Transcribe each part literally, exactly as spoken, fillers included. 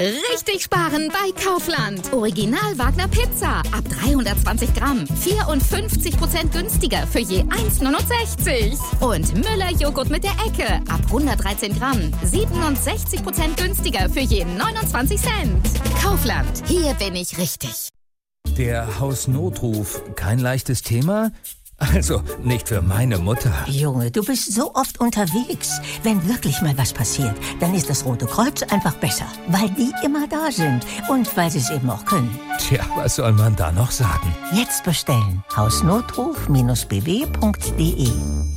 Richtig sparen bei Kaufland. Original Wagner Pizza ab dreihundertzwanzig Gramm. vierundfünfzig Prozent günstiger für je eins Komma neunundsechzig. Und Müller Joghurt mit der Ecke ab hundertdreizehn Gramm. siebenundsechzig Prozent günstiger für je neunundzwanzig Cent. Kaufland, hier bin ich richtig. Der Hausnotruf, kein leichtes Thema? Also, nicht für meine Mutter. Junge, du bist so oft unterwegs. Wenn wirklich mal was passiert, dann ist das Rote Kreuz einfach besser. Weil die immer da sind und weil sie es eben auch können. Tja, was soll man da noch sagen? Jetzt bestellen. hausnotruf Bindestrich b w Punkt d e.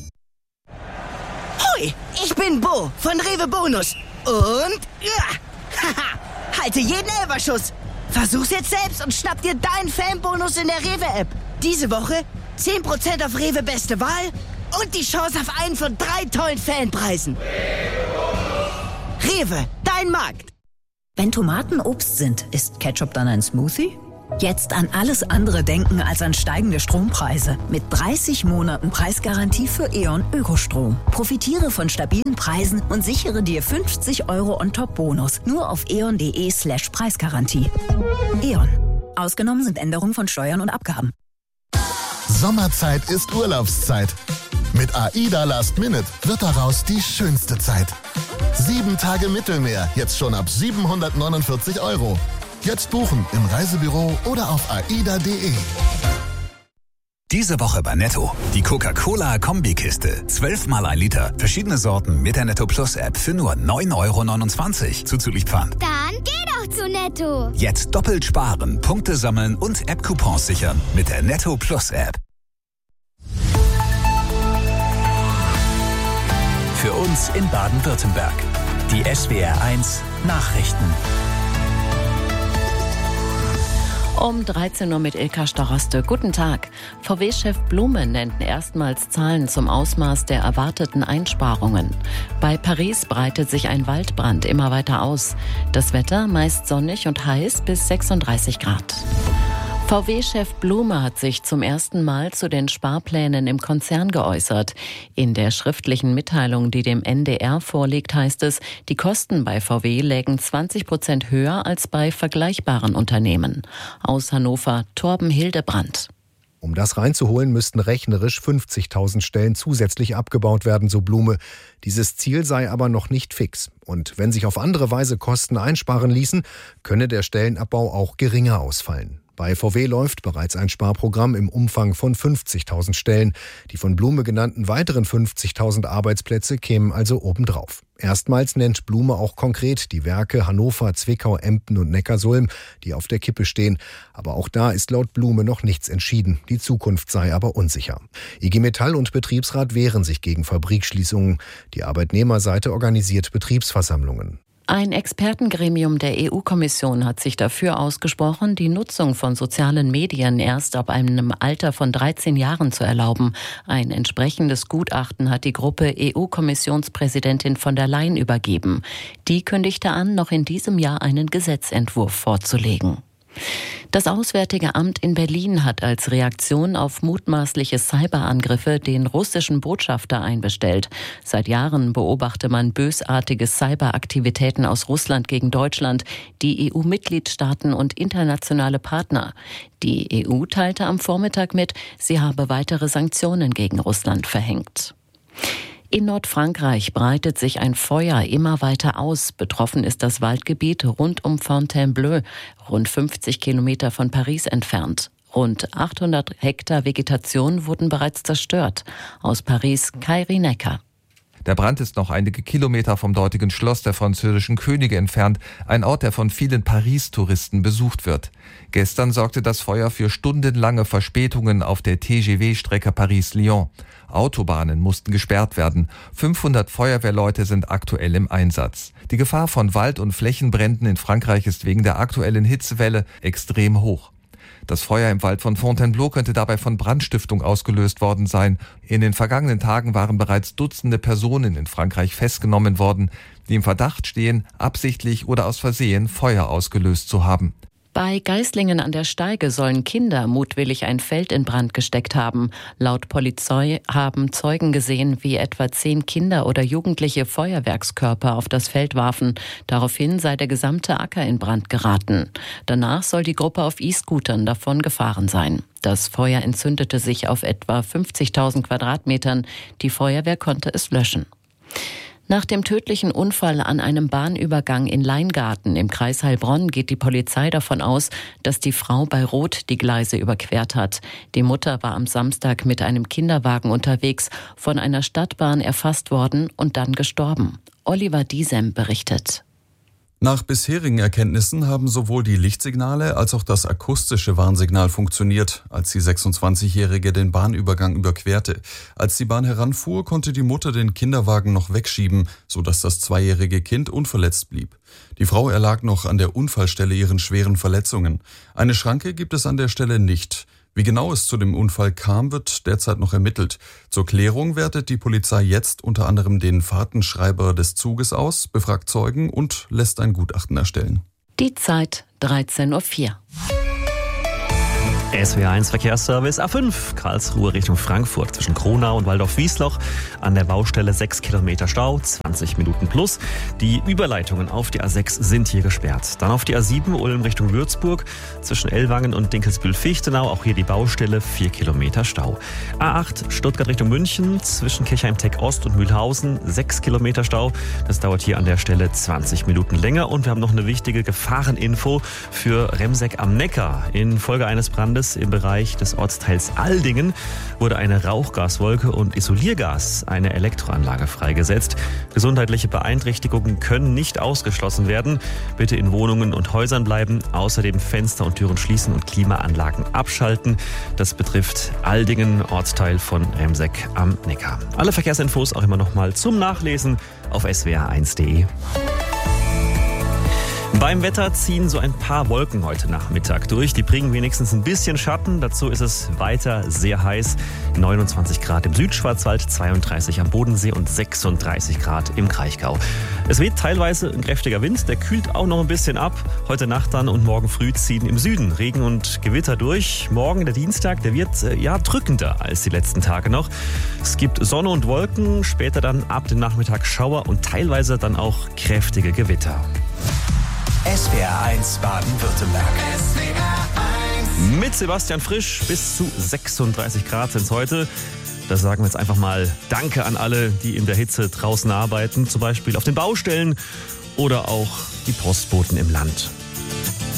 Hoi, ich bin Bo von Rewe Bonus. Und, ja, haha, halte jeden Elberschuss. Versuch's jetzt selbst und schnapp dir deinen Fanbonus in der Rewe-App. Diese Woche zehn Prozent auf Rewe Beste Wahl und die Chance auf einen von drei tollen Fanpreisen. Rewe, dein Markt. Wenn Tomaten Obst sind, ist Ketchup dann ein Smoothie? Jetzt an alles andere denken als an steigende Strompreise. Mit dreißig Monaten Preisgarantie für E.ON Ökostrom. Profitiere von stabilen Preisen und sichere dir fünfzig Euro on top Bonus. Nur auf eon.de slash Preisgarantie. E.ON. Ausgenommen sind Änderungen von Steuern und Abgaben. Sommerzeit ist Urlaubszeit. Mit AIDA Last Minute wird daraus die schönste Zeit. Sieben Tage Mittelmeer, jetzt schon ab siebenhundertneunundvierzig Euro. Jetzt buchen im Reisebüro oder auf aida punkt de. Diese Woche bei Netto. Die Coca-Cola Kombikiste. Zwölfmal ein Liter. Verschiedene Sorten mit der Netto Plus App für nur neun Euro neunundzwanzig. Zuzüglich Pfand. Dann geh doch zu Netto. Jetzt doppelt sparen, Punkte sammeln und App-Coupons sichern mit der Netto Plus App. Für uns in Baden-Württemberg. Die S W R eins Nachrichten. Um dreizehn Uhr mit Ilka Staraste. Guten Tag. V W-Chef Blume nennt erstmals Zahlen zum Ausmaß der erwarteten Einsparungen. Bei Paris breitet sich ein Waldbrand immer weiter aus. Das Wetter meist sonnig und heiß bis sechsunddreißig Grad. V W-Chef Blume hat sich zum ersten Mal zu den Sparplänen im Konzern geäußert. In der schriftlichen Mitteilung, die dem N D R vorliegt, heißt es, die Kosten bei V W lägen zwanzig Prozent höher als bei vergleichbaren Unternehmen. Aus Hannover, Torben Hildebrandt. Um das reinzuholen, müssten rechnerisch fünfzigtausend Stellen zusätzlich abgebaut werden, so Blume. Dieses Ziel sei aber noch nicht fix. Und wenn sich auf andere Weise Kosten einsparen ließen, könne der Stellenabbau auch geringer ausfallen. Bei V W läuft bereits ein Sparprogramm im Umfang von fünfzigtausend Stellen. Die von Blume genannten weiteren fünfzigtausend Arbeitsplätze kämen also obendrauf. Erstmals nennt Blume auch konkret die Werke Hannover, Zwickau, Emden und Neckarsulm, die auf der Kippe stehen. Aber auch da ist laut Blume noch nichts entschieden. Die Zukunft sei aber unsicher. I G Metall und Betriebsrat wehren sich gegen Fabrikschließungen. Die Arbeitnehmerseite organisiert Betriebsversammlungen. Ein Expertengremium der E U-Kommission hat sich dafür ausgesprochen, die Nutzung von sozialen Medien erst ab einem Alter von dreizehn Jahren zu erlauben. Ein entsprechendes Gutachten hat die Gruppe E U-Kommissionspräsidentin von der Leyen übergeben. Die kündigte an, noch in diesem Jahr einen Gesetzentwurf vorzulegen. Das Auswärtige Amt in Berlin hat als Reaktion auf mutmaßliche Cyberangriffe den russischen Botschafter einbestellt. Seit Jahren beobachte man bösartige Cyberaktivitäten aus Russland gegen Deutschland, die E U-Mitgliedstaaten und internationale Partner. Die E U teilte am Vormittag mit, sie habe weitere Sanktionen gegen Russland verhängt. In Nordfrankreich breitet sich ein Feuer immer weiter aus. Betroffen ist das Waldgebiet rund um Fontainebleau, rund fünfzig Kilometer von Paris entfernt. Rund achthundert Hektar Vegetation wurden bereits zerstört. Aus Paris, Kairi Necker. Der Brand ist noch einige Kilometer vom dortigen Schloss der französischen Könige entfernt, ein Ort, der von vielen Paris-Touristen besucht wird. Gestern sorgte das Feuer für stundenlange Verspätungen auf der T G V-Strecke Paris-Lyon. Autobahnen mussten gesperrt werden. fünfhundert Feuerwehrleute sind aktuell im Einsatz. Die Gefahr von Wald- und Flächenbränden in Frankreich ist wegen der aktuellen Hitzewelle extrem hoch. Das Feuer im Wald von Fontainebleau könnte dabei von Brandstiftung ausgelöst worden sein. In den vergangenen Tagen waren bereits Dutzende Personen in Frankreich festgenommen worden, die im Verdacht stehen, absichtlich oder aus Versehen Feuer ausgelöst zu haben. Bei Geislingen an der Steige sollen Kinder mutwillig ein Feld in Brand gesteckt haben. Laut Polizei haben Zeugen gesehen, wie etwa zehn Kinder oder Jugendliche Feuerwerkskörper auf das Feld warfen. Daraufhin sei der gesamte Acker in Brand geraten. Danach soll die Gruppe auf E-Scootern davon gefahren sein. Das Feuer entzündete sich auf etwa fünfzigtausend Quadratmetern. Die Feuerwehr konnte es löschen. Nach dem tödlichen Unfall an einem Bahnübergang in Leingarten im Kreis Heilbronn geht die Polizei davon aus, dass die Frau bei Rot die Gleise überquert hat. Die Mutter war am Samstag mit einem Kinderwagen unterwegs, von einer Stadtbahn erfasst worden und dann gestorben. Oliver Diesem berichtet. Nach bisherigen Erkenntnissen haben sowohl die Lichtsignale als auch das akustische Warnsignal funktioniert, als die sechsundzwanzigjährige den Bahnübergang überquerte. Als die Bahn heranfuhr, konnte die Mutter den Kinderwagen noch wegschieben, sodass das zweijährige Kind unverletzt blieb. Die Frau erlag noch an der Unfallstelle ihren schweren Verletzungen. Eine Schranke gibt es an der Stelle nicht. Wie genau es zu dem Unfall kam, wird derzeit noch ermittelt. Zur Klärung wertet die Polizei jetzt unter anderem den Fahrtenschreiber des Zuges aus, befragt Zeugen und lässt ein Gutachten erstellen. Die Zeit dreizehn Uhr vier. S W R eins Verkehrsservice A fünf, Karlsruhe Richtung Frankfurt zwischen Kronau und Waldorf-Wiesloch. An der Baustelle sechs Kilometer Stau, zwanzig Minuten plus. Die Überleitungen auf die A sechs sind hier gesperrt. Dann auf die A sieben Ulm Richtung Würzburg zwischen Ellwangen und Dinkelsbühl-Fichtenau. Auch hier die Baustelle, vier Kilometer Stau. A acht Stuttgart Richtung München zwischen Kirchheim-Tech Ost und Mühlhausen, sechs Kilometer Stau. Das dauert hier an der Stelle zwanzig Minuten länger. Und wir haben noch eine wichtige Gefahreninfo für Remseck am Neckar. Infolge eines Brandes im Bereich des Ortsteils Aldingen wurde eine Rauchgaswolke und Isoliergas, eine Elektroanlage, freigesetzt. Gesundheitliche Beeinträchtigungen können nicht ausgeschlossen werden. Bitte in Wohnungen und Häusern bleiben, außerdem Fenster und Türen schließen und Klimaanlagen abschalten. Das betrifft Aldingen, Ortsteil von Remseck am Neckar. Alle Verkehrsinfos auch immer noch mal zum Nachlesen auf s w r eins punkt d e. Beim Wetter ziehen so ein paar Wolken heute Nachmittag durch. Die bringen wenigstens ein bisschen Schatten. Dazu ist es weiter sehr heiß. neunundzwanzig Grad im Südschwarzwald, zweiunddreißig am Bodensee und sechsunddreißig Grad im Kraichgau. Es weht teilweise ein kräftiger Wind, der kühlt auch noch ein bisschen ab. Heute Nacht dann und morgen früh ziehen im Süden Regen und Gewitter durch. Morgen, der Dienstag, der wird äh, ja drückender als die letzten Tage noch. Es gibt Sonne und Wolken, später dann ab dem Nachmittag Schauer und teilweise dann auch kräftige Gewitter. S W R eins Baden-Württemberg. S W R eins. Mit Sebastian Frisch bis zu sechsunddreißig Grad sind es heute. Da sagen wir jetzt einfach mal Danke an alle, die in der Hitze draußen arbeiten, zum Beispiel auf den Baustellen oder auch die Postboten im Land.